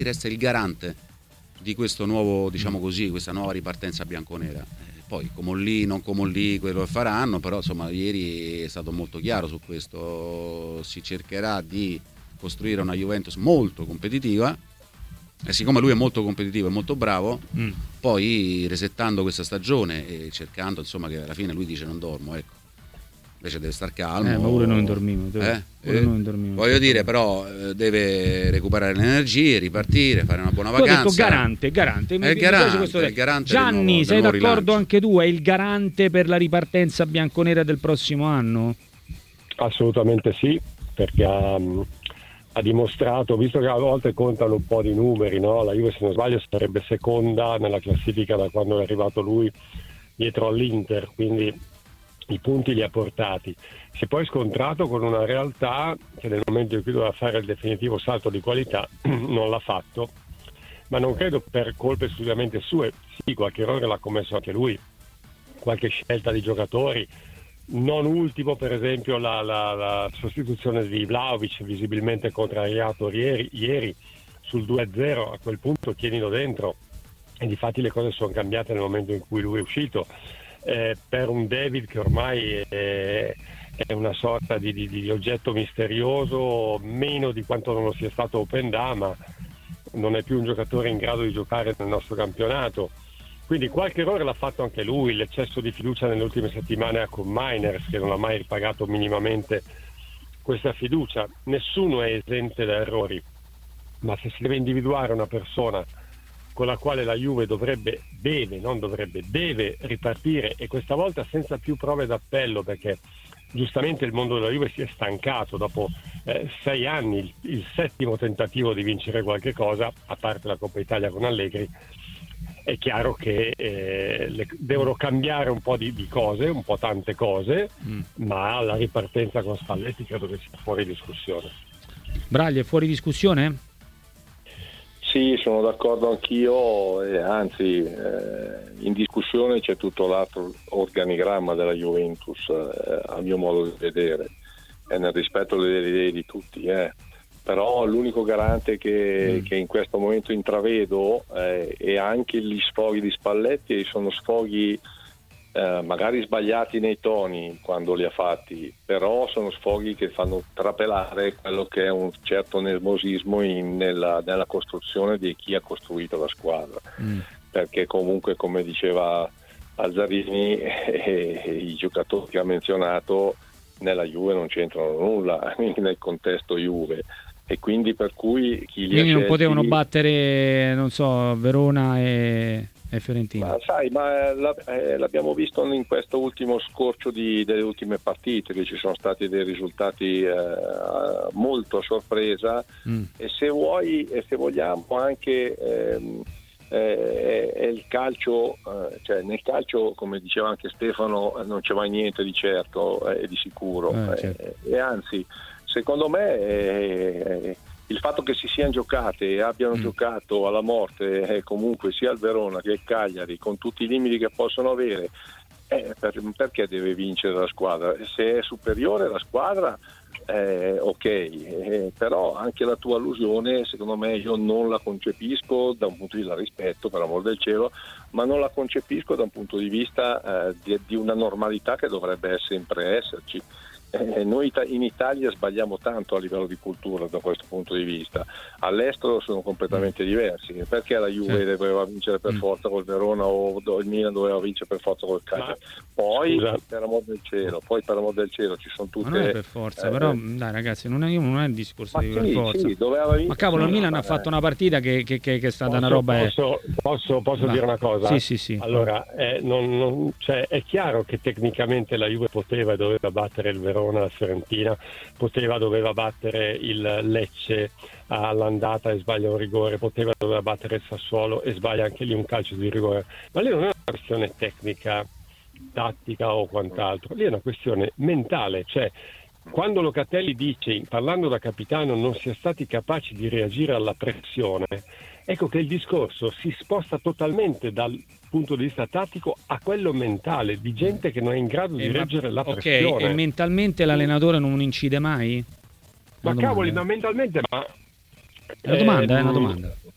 resta il garante di questo nuovo, diciamo così, questa nuova ripartenza bianconera. Poi Comolli, non Comolli, quello che faranno, però insomma ieri è stato molto chiaro su questo, si cercherà di costruire una Juventus molto competitiva e siccome lui è molto competitivo e molto bravo, poi resettando questa stagione e cercando, insomma, che alla fine lui dice non dormo, ecco. Invece deve star calmo. Ma pure noi dormiamo. Voglio dire, però deve recuperare le energie, ripartire, fare una buona vacanza. Tu hai detto garante. È il garante Gianni, sei d'accordo rilancio. anche tu? È il garante per la ripartenza bianconera del prossimo anno? Assolutamente sì, perché ha dimostrato, visto che a volte contano un po' di numeri, no? La Juve, se non sbaglio, sarebbe seconda nella classifica da quando è arrivato lui dietro all'Inter, quindi i punti li ha portati. Si è poi scontrato con una realtà che nel momento in cui doveva fare il definitivo salto di qualità non l'ha fatto, ma non credo per colpe esclusivamente sue. Sì, qualche errore l'ha commesso anche lui, qualche scelta di giocatori, non ultimo per esempio la sostituzione di Vlahovic, visibilmente contrariato ieri sul 2-0. A quel punto tienilo dentro, e difatti le cose sono cambiate nel momento in cui lui è uscito. Per un David che ormai è una sorta di oggetto misterioso, meno di quanto non lo sia stato Openda, non è più un giocatore in grado di giocare nel nostro campionato, quindi qualche errore l'ha fatto anche lui. L'eccesso di fiducia nelle ultime settimane con Miners, che non ha mai ripagato minimamente questa fiducia. Nessuno è esente da errori, ma se si deve individuare una persona con la quale la Juve deve ripartire, e questa volta senza più prove d'appello, perché giustamente il mondo della Juve si è stancato dopo 6 anni, il 7° tentativo di vincere qualche cosa, a parte la Coppa Italia con Allegri. È chiaro che devono cambiare un po' di cose, un po' tante cose, ma la ripartenza con Spalletti credo che sia fuori discussione. Braglia, è fuori discussione? Sì, sono d'accordo anch'io, anzi in discussione c'è tutto l'altro organigramma della Juventus, a mio modo di vedere, nel rispetto delle idee di tutti, però l'unico garante che in questo momento intravedo è anche gli sfoghi di Spalletti, e sono sfoghi magari sbagliati nei toni quando li ha fatti, però sono sfoghi che fanno trapelare quello che è un certo nervosismo nella costruzione di chi ha costruito la squadra, perché comunque, come diceva Alzarini, i giocatori che ha menzionato nella Juve non c'entrano nulla nel contesto Juve, e quindi per cui quindi non potevano battere, non so, Verona e Fiorentina. Ma sai, l'abbiamo visto in questo ultimo scorcio delle ultime partite, che ci sono stati dei risultati molto a sorpresa, e se vogliamo anche è il calcio, cioè nel calcio, come diceva anche Stefano, non c'è mai niente di certo e di sicuro, certo. E anzi, secondo me il fatto che si siano giocate e abbiano giocato alla morte comunque sia il Verona che il Cagliari, con tutti i limiti che possono avere, perché deve vincere la squadra? Se è superiore la squadra, ok, però anche la tua allusione, secondo me, io non la concepisco da un punto di vista, rispetto per amor del cielo, ma non la concepisco da un punto di vista di una normalità che dovrebbe sempre esserci. Noi in Italia sbagliamo tanto a livello di cultura da questo punto di vista, all'estero sono completamente diversi. Perché la Juve doveva vincere per forza col Verona, o il Milan doveva vincere per forza col Cagliari? Poi per amor del cielo ci sono tutte, ma non è per forza, però dai ragazzi, non è il discorso di per forza. Ma cavolo, il Milan ha fatto una partita che è stata una roba. Posso dire una cosa? Sì. Allora, cioè, è chiaro che tecnicamente la Juve poteva e doveva battere il Verona, la Fiorentina, doveva battere il Lecce all'andata e sbaglia un rigore, doveva battere il Sassuolo e sbaglia anche lì un calcio di rigore, ma lì non è una questione tecnica, tattica o quant'altro, lì è una questione mentale. Cioè, quando Locatelli dice, parlando da capitano, non si è stati capaci di reagire alla pressione, ecco che il discorso si sposta totalmente dal punto di vista tattico a quello mentale, di gente che non è in grado di reggere la pressione. Ok, e mentalmente l'allenatore non incide mai? Ma cavoli, ma mentalmente, ma... È una domanda.